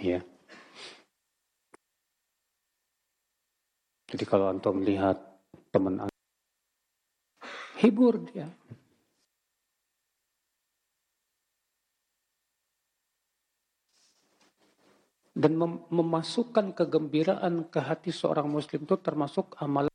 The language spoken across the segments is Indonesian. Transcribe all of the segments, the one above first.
Ya. Jadi kalau antum melihat teman antum, hibur dia. Dan memasukkan kegembiraan ke hati seorang muslim itu termasuk amalan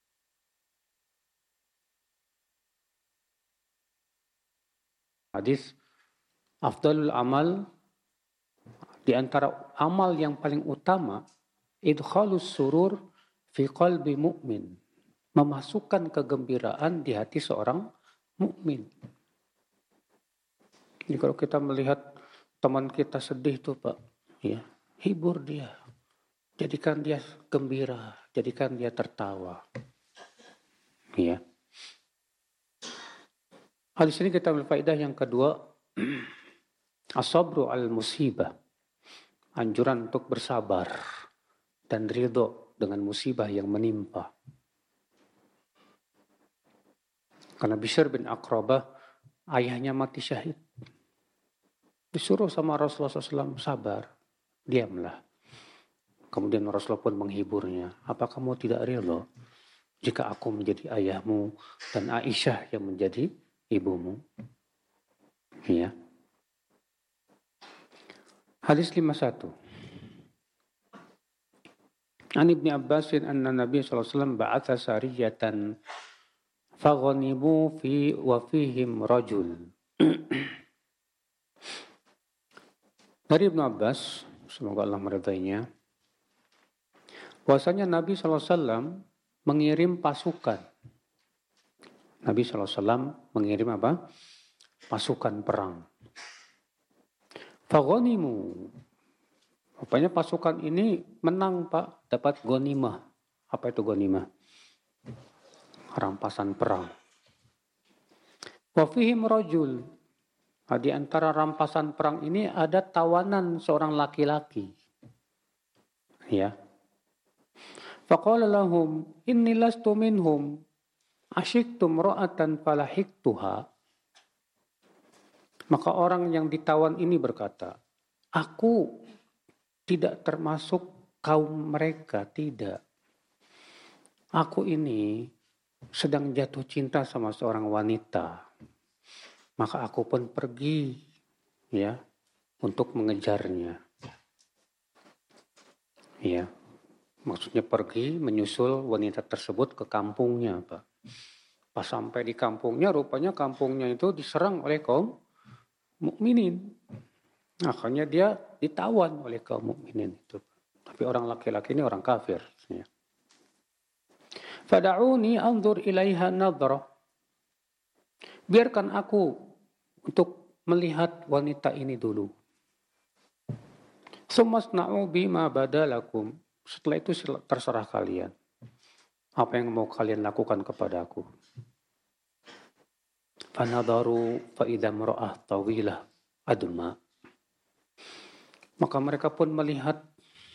hadis afdalul amal, di antara amal yang paling utama idkhalus surur fi qalbi mu'min, memasukkan kegembiraan di hati seorang mukmin. Jadi kalau kita melihat teman kita sedih tuh Pak, ya, hibur dia. Jadikan dia gembira, jadikan dia tertawa. Ya. Hadis ini kita ambil faedah yang kedua, as-sabru al-musibah, anjuran untuk bersabar dan ridho dengan musibah yang menimpa. Karena Bishr bin Aqrabah, ayahnya mati syahid. Disuruh sama Rasulullah SAW, sabar, diamlah. Kemudian Rasulullah pun menghiburnya. Apa kamu tidak ridho jika aku menjadi ayahmu dan Aisyah yang menjadi ibumu? Ya. Hadis 51. An Ibnu Abbas anna Nabi sallallahu alaihi wasallam ba'atha sariyatan faghanibu fi wa fihim rajul. Dari Ibnu Abbas, semoga Allah meridainya, bahwasanya Nabi sallallahu alaihi wasallam mengirim pasukan. Nabi sallallahu alaihi wasallam mengirim apa? Pasukan perang. Faghanimu. Rupanya pasukan ini menang Pak, dapat ghanimah. Apa itu ghanimah? Rampasan perang. Wa fihim rajul. Nah, di antara rampasan perang ini ada tawanan seorang laki-laki. Ya. Faqala lahum inni lastu minhum asyiktum ra'atan falahiktuha. Maka orang yang ditawan ini berkata, aku tidak termasuk kaum mereka, tidak. Aku ini sedang jatuh cinta sama seorang wanita. Maka aku pun pergi, ya, untuk mengejarnya. Ya, maksudnya pergi menyusul wanita tersebut ke kampungnya, Pak. Pas sampai di kampungnya, rupanya kampungnya itu diserang oleh kaum mukminin. Akhirnya dia ditawan oleh kaum mukminin itu. Tapi orang laki-laki ini orang kafir. Ya. Fada'uni anzur ilaiha nadhra. Biarkan aku untuk melihat wanita ini dulu. Sumasna'u bima badalakum. Setelah itu terserah kalian. Apa yang mau kalian lakukan kepada aku. Fanadharu fa'idha mra'ah tawilah adma. Maka mereka pun melihat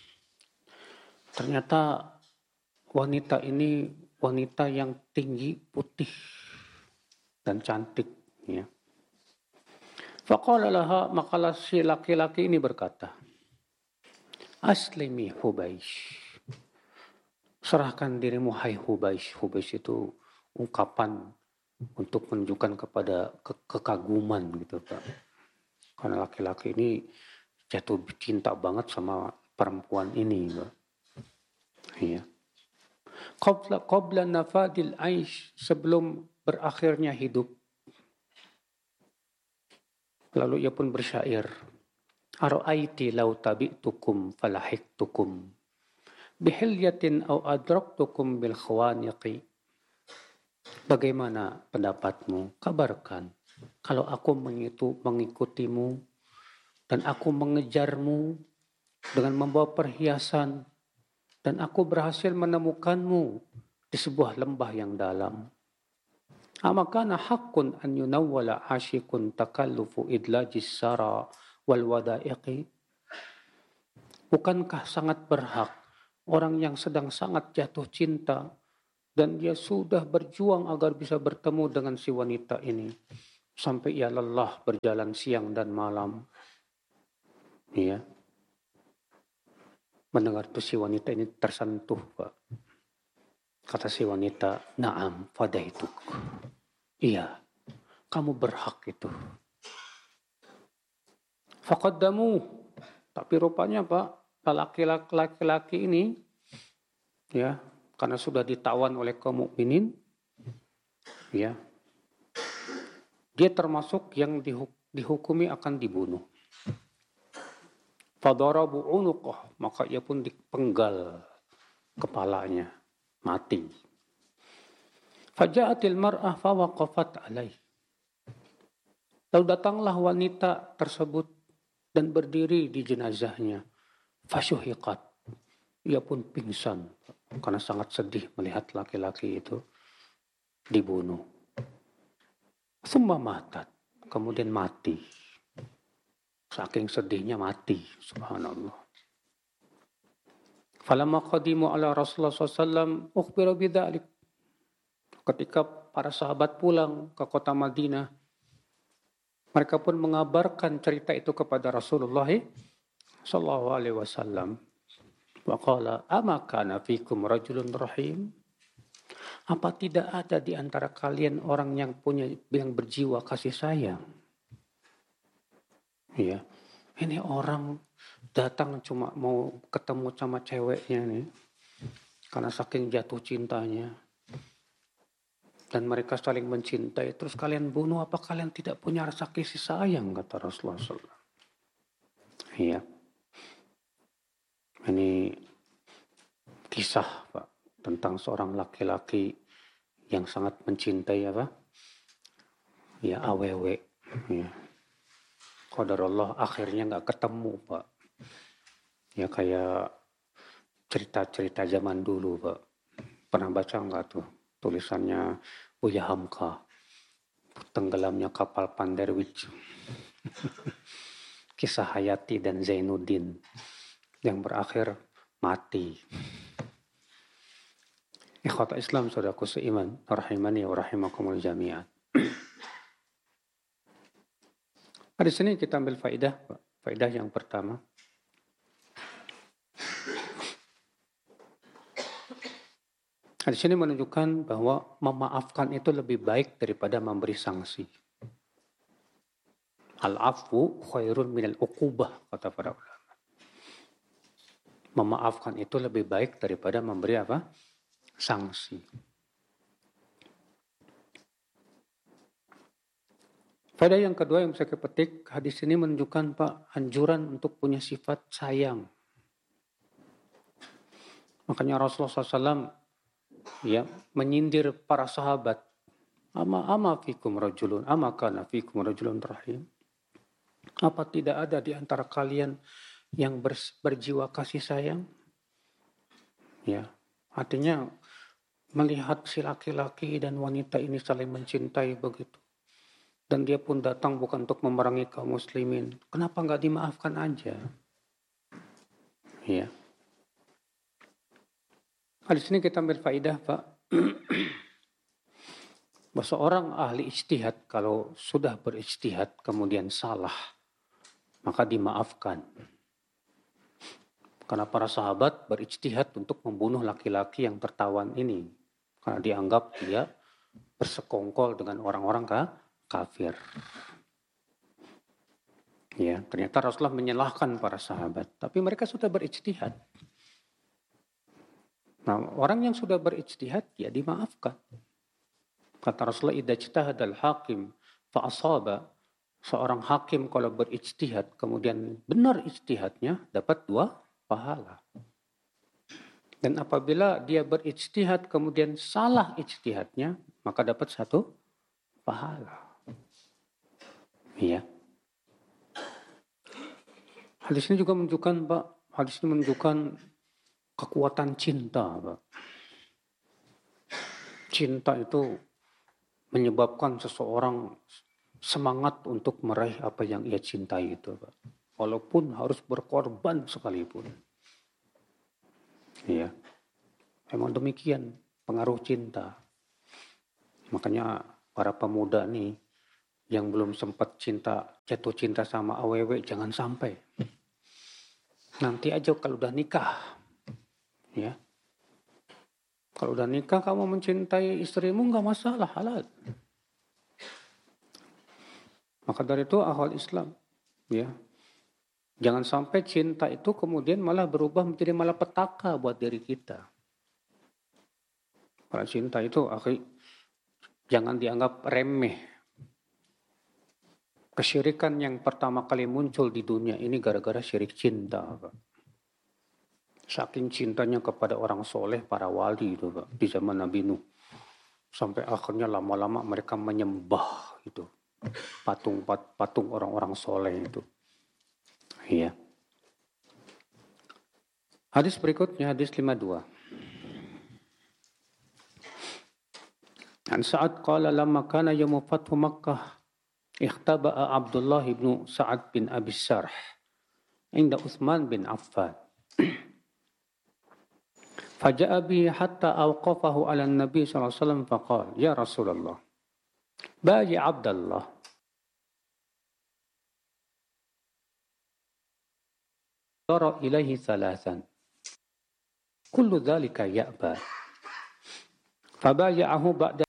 ternyata wanita ini wanita yang tinggi, putih dan cantik, ya. Faqala laha, maka si laki-laki ini berkata, Aslimi Hubaish. Serahkan dirimu hai Hubaish. Hubaish itu ungkapan untuk menunjukkan kepada kekaguman gitu Pak. Karena laki-laki ini jatuh cinta banget sama perempuan ini, Pak. Iya. Qabla nafadil aish, sebelum berakhirnya hidup. Lalu ia pun bersyair. Ara'aiti law tabi'tukum falahiktukum bihilyatin aw adraktukum bil khawaniqi. Bagaimana pendapatmu? Kabarkan kalau aku mengikutimu dan aku mengejarmu dengan membawa perhiasan dan aku berhasil menemukanmu di sebuah lembah yang dalam. Amakana haqqun an yunawwala ashikun takallufu idlajis sara wal wada'iqi. Bukankah sangat berhak orang yang sedang sangat jatuh cinta dan dia sudah berjuang agar bisa bertemu dengan si wanita ini sampai ia lelah berjalan siang dan malam. Ya. Mendengar tuh si wanita ini tersentuh, Pak. Kata si wanita, "Na'am, fadaituk." Iya, kamu berhak itu. Faqaddamu. Tapi rupanya Pak, laki-laki ini ya, karena sudah ditawan oleh kaum mukminin, ya, dia termasuk yang dihukumi akan dibunuh. Fadarabu unuqah, maka ia pun dipenggal kepalanya, mati. Faja'atil mar'ah fawaqafat alaih. Lalu datanglah wanita tersebut dan berdiri di jenazahnya. Fasyuhiqat. Ia pun pingsan karena sangat sedih melihat laki-laki itu dibunuh. Summa matat. Kemudian mati. Saking sedihnya mati. Subhanallah. Falamma qadimu ala Rasulullah SAW ukhbira bidzalik. Ketika para sahabat pulang ke kota Madinah, mereka pun mengabarkan cerita itu kepada Rasulullah sallallahu alaihi wasallam. Wa qala ama kana fikum rajulun rahim? Apa tidak ada di antara kalian orang yang berjiwa kasih sayang? Iya. Ini orang datang cuma mau ketemu sama ceweknya nih. Karena saking jatuh cintanya. Dan mereka saling mencintai. Terus kalian bunuh, apa kalian tidak punya rasa kasih sayang? Kata Rasulullah SAW. Iya. Ini kisah Pak tentang seorang laki-laki yang sangat mencintai apa? Ya awewe. Ya. Qadarullah akhirnya nggak ketemu Pak. Ya kayak cerita-cerita zaman dulu Pak. Pernah baca nggak tuh tulisannya Buya Hamka, tenggelamnya kapal Panderwich. Kisah Hayati dan Zainuddin yang berakhir mati. Ikhwata Islam, saudaraku seiman, rahimani wa rahimakumul jami'an. Di sini kita ambil faedah, Pak. Faedah yang pertama. Di sini menunjukkan bahwa memaafkan itu lebih baik daripada memberi sanksi. Al-afwu khairun minal uqubah, kata para ulama. Memaafkan itu lebih baik daripada memberi apa? Sanksi. Faedah yang kedua yang saya kepetik, hadis ini menunjukkan Pak, anjuran untuk punya sifat sayang. Makanya Rasulullah SAW ya menyindir para sahabat. Ama fikum rajulun, ama kana fikum rajulun rahim. Apa tidak ada di antara kalian yang berjiwa kasih sayang? Ya, artinya melihat si laki-laki dan wanita ini saling mencintai begitu. Dan dia pun datang bukan untuk memerangi kaum muslimin. Kenapa nggak dimaafkan aja? Ya. Di sini kita ambil faidah Pak. Bahwa seorang ahli ijtihad kalau sudah berijtihad kemudian salah, maka dimaafkan. Karena para sahabat berijtihad untuk membunuh laki-laki yang tertawan ini. Karena dianggap dia bersekongkol dengan orang-orang kafir. Ya, ternyata Rasulullah menyalahkan para sahabat. Tapi mereka sudah berijtihad. Nah, orang yang sudah berijtihad, ya dimaafkan. Kata Rasulullah, idza ijtahadal hakim fa asaba. Seorang hakim kalau berijtihad, kemudian benar ijtihadnya, dapat 2 pahala. Dan apabila dia berijtihad, kemudian salah ijtihadnya, maka dapat 1 pahala. Iya. Hadis ini juga menunjukkan, Pak, hadis ini menunjukkan kekuatan cinta, Pak. Cinta itu menyebabkan seseorang semangat untuk meraih apa yang ia cintai itu, Pak. Walaupun harus berkorban sekalipun. Iya. Memang demikian pengaruh cinta. Makanya para pemuda nih yang belum sempat jatuh cinta sama awewe, jangan sampai. Nanti aja kalau udah nikah. Ya. Kalau udah nikah kamu mencintai istrimu nggak masalah, halal. Maka dari itu akal Islam, ya. Jangan sampai cinta itu kemudian malah berubah menjadi malapetaka buat diri kita. Kalau cinta itu jangan dianggap remeh. Kesyirikan yang pertama kali muncul di dunia ini gara-gara syirik cinta, Pak. Saking cintanya kepada orang soleh, para wali itu, Pak, di zaman Nabi Nuh. Sampai akhirnya lama-lama mereka menyembah itu patung orang-orang soleh itu. Iya. Hadis berikutnya, hadis 52. An Sa'ad qala lamma kana yaum fathu Makkah ikhtaba'a Abdullah ibn Sa'ad bin Abi Sarh inda Uthman bin Affan. Faja'a bihi hatta awqafahu ala Nabi sallallahu alaihi wasallam faqala ya Rasulullah bayi Abdullah dara ilaihi thalathan kullu dhalika ya'ba fabaya'ahu ba'da